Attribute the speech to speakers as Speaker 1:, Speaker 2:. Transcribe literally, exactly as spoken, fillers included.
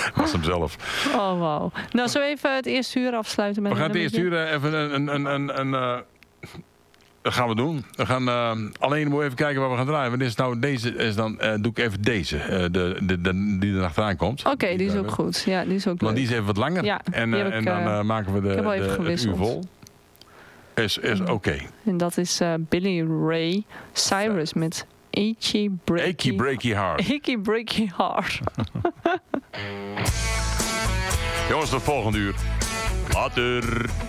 Speaker 1: was hem zelf.
Speaker 2: Oh, wauw. Nou, zullen we even het eerste uur afsluiten met
Speaker 1: We gaan
Speaker 2: een
Speaker 1: het eerste
Speaker 2: nummertje?
Speaker 1: uur even een... een, een, een, een uh, dat gaan we doen. We gaan uh, alleen moeten we even kijken waar we gaan draaien. Want is nou deze is dan uh, doe ik even deze, uh, de, de, de, die er achteraan komt.
Speaker 2: Oké, okay, die is ook goed. Ja, die is ook
Speaker 1: Want
Speaker 2: leuk.
Speaker 1: die is even wat langer.
Speaker 2: Ja,
Speaker 1: en, uh,
Speaker 2: ik,
Speaker 1: en dan uh, maken we de,
Speaker 2: de,
Speaker 1: het uur vol. Is, is oké. Okay.
Speaker 2: En dat is uh, Billy Ray Cyrus met Achy Breaky,
Speaker 1: Achy Breaky Heart.
Speaker 2: Achy Breaky Heart.
Speaker 1: Jongens, tot volgende uur. Later.